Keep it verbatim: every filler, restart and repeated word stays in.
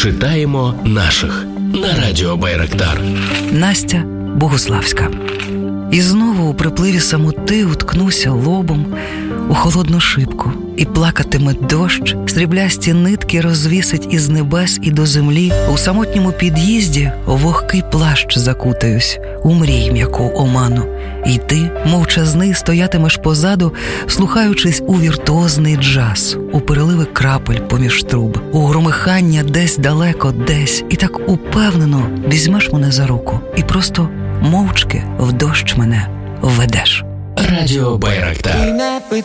Читаємо наших на радіо Байрактар. Настя Богуславська. І знову у припливі самоти уткнуся лобом у холодну шибку, і плакатиме дощ, сріблясті нитки розвісить із небес і до землі. У самотньому під'їзді у вогкий плащ закутаюсь, у мрій м'яку оману. І ти, мовчазний, стоятимеш позаду, слухаючись у віртуозний джаз, у переливи крапель поміж труб, у громихання десь далеко, десь. І так упевнено візьмеш мене за руку і просто мовчки в дощ мене введеш. Радіо Байрактар.